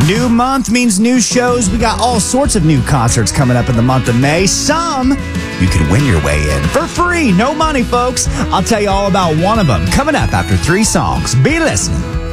New month means new shows. We got all sorts of new concerts coming up in the month of May. Some you can win your way in for free. No money, folks. I'll tell you all about one of them coming up after 3 songs. Be listening.